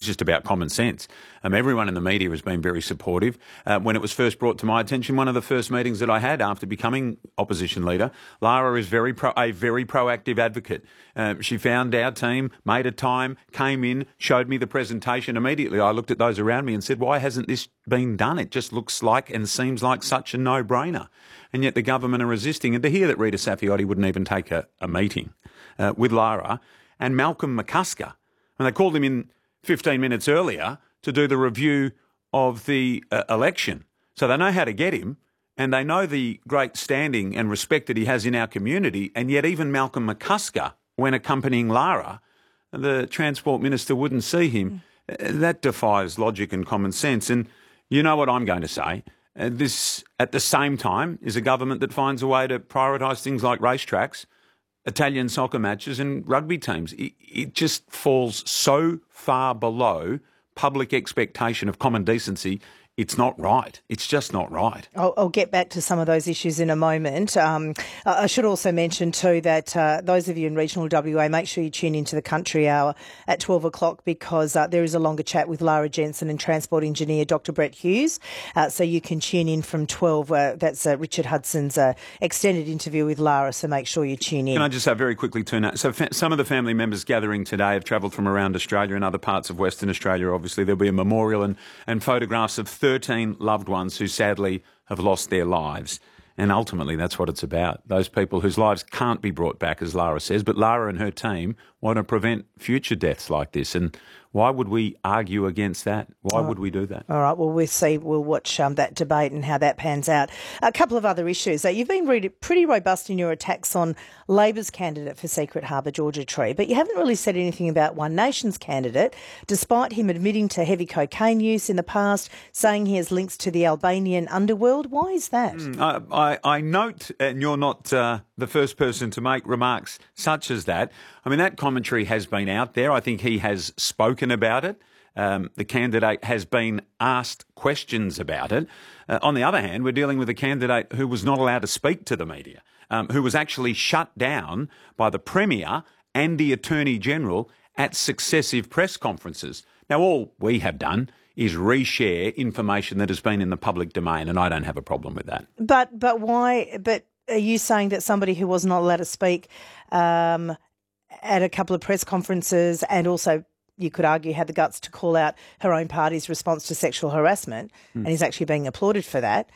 just about common sense. Everyone in the media has been very supportive. When it was first brought to my attention, one of the first meetings that I had after becoming opposition leader, Lara is a very proactive advocate. She found our team, made a time, came in, showed me the presentation. Immediately I looked at those around me and said, why hasn't this been done? It just looks like and seems like such a no-brainer. And yet the government are resisting. And to hear that Rita Saffioti wouldn't even take a meeting with Lara, and Malcolm McCusker, and they called him in 15 minutes earlier to do the review of the election. So they know how to get him, and they know the great standing and respect that he has in our community, and yet even Malcolm McCusker, when accompanying Lara, the Transport Minister wouldn't see him. That defies logic and common sense. And you know what I'm going to say. This, at the same time, is a government that finds a way to prioritise things like racetracks, Italian soccer matches and rugby teams. It just falls so far below public expectation of common decency. It's not right. It's just not right. I'll get back to some of those issues in a moment. I should also mention too that those of you in regional WA, make sure you tune into the Country Hour at 12 o'clock because there is a longer chat with Lara Jensen and Transport Engineer Dr Brett Hughes. So you can tune in from 12. That's Richard Hudson's extended interview with Lara, so make sure you tune in. Can I just say very quickly, Tuna, so some of the family members gathering today have travelled from around Australia and other parts of Western Australia. Obviously, there'll be a memorial and photographs of 13 loved ones who sadly have lost their lives. And ultimately, that's what it's about. Those people whose lives can't be brought back, as Lara says, but Lara and her team want to prevent future deaths like this. And why would we argue against that? Why would we do that? All right, well, we'll see. We'll watch that debate and how that pans out. A couple of other issues. You've been pretty robust in your attacks on Labor's candidate for Secret Harbour, Georgia Tree, but you haven't really said anything about One Nation's candidate, despite him admitting to heavy cocaine use in the past, saying he has links to the Albanian underworld. Why is that? I note, and you're not the first person to make remarks such as that. I mean, that commentary has been out there. I think he has spoken about it. The candidate has been asked questions about it. On the other hand, we're dealing with a candidate who was not allowed to speak to the media, who was actually shut down by the Premier and the Attorney-General at successive press conferences. Now, all we have done is reshare information that has been in the public domain, and I don't have a problem with that. But why? But are you saying that somebody who was not allowed to speak at a couple of press conferences and also, you could argue, had the guts to call out her own party's response to sexual harassment and is actually being applauded for that,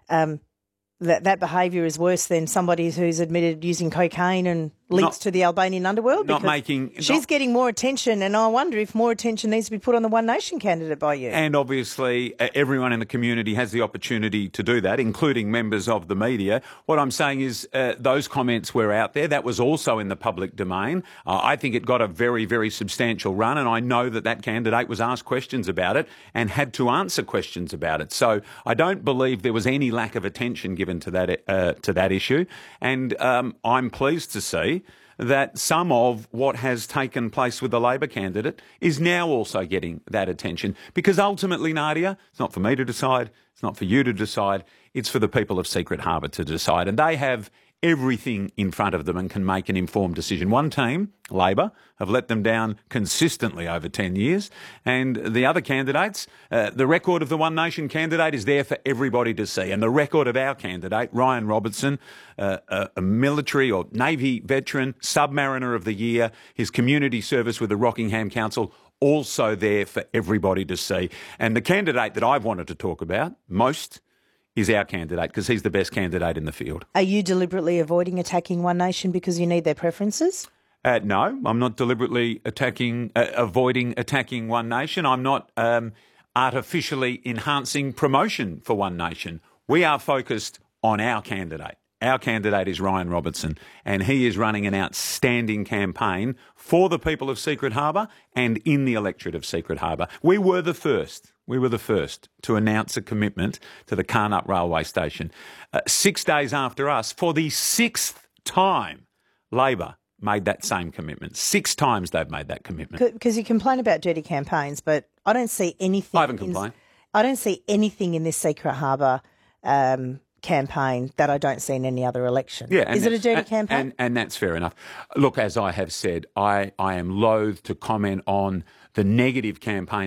that behaviour is worse than somebody who's admitted using cocaine and links to the Albanian underworld? She's getting more attention, and I wonder if more attention needs to be put on the One Nation candidate by you. And obviously everyone in the community has the opportunity to do that, including members of the media. What I'm saying is those comments were out there. That was also in the public domain. I think it got a very, very substantial run, and I know that candidate was asked questions about it and had to answer questions about it. So I don't believe there was any lack of attention given to that issue. And I'm pleased to see that some of what has taken place with the Labor candidate is now also getting that attention. Because ultimately, Nadia, it's not for me to decide, it's not for you to decide, it's for the people of Secret Harbour to decide. And they have everything in front of them and can make an informed decision. One team, Labor, have let them down consistently over 10 years. And the other candidates, the record of the One Nation candidate is there for everybody to see. And the record of our candidate, Ryan Robertson, a military or Navy veteran, Submariner of the Year, his community service with the Rockingham Council, also there for everybody to see. And the candidate that I've wanted to talk about most is our candidate, because he's the best candidate in the field. Are you deliberately avoiding attacking One Nation because you need their preferences? No, I'm not deliberately avoiding attacking One Nation. I'm not artificially enhancing promotion for One Nation. We are focused on our candidate. Our candidate is Ryan Robertson, and he is running an outstanding campaign for the people of Secret Harbour and in the electorate of Secret Harbour. We were the first to announce a commitment to the Carnup Railway Station. 6 days after us, for the sixth time, Labor made that same commitment. 6 times they've made that commitment. Because you complain about dirty campaigns, but I don't see anything. I haven't complained. I don't see anything in this Secret Harbour campaign that I don't see in any other election. Yeah, is it a dirty campaign? And that's fair enough. Look, as I have said, I am loath to comment on the negative campaign